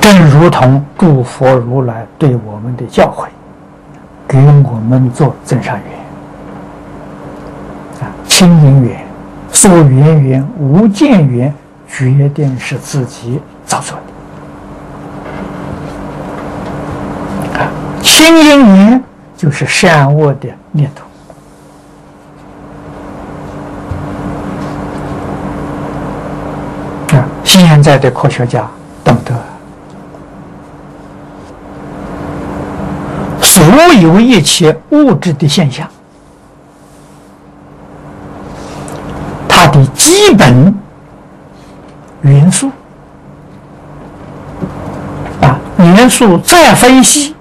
正如同诸佛如来对我们的教诲，给我们做增上缘清净缘、所缘缘、无间缘，决定是自己造作的。清净缘就是善恶的念头。现在的科学家懂得，所有一切物质的现象，它的基本元素元素再分析，